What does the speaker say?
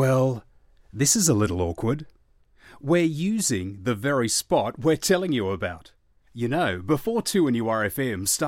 Well, this is a little awkward. We're using the very spot we're telling you about. You know, before 2NURFM started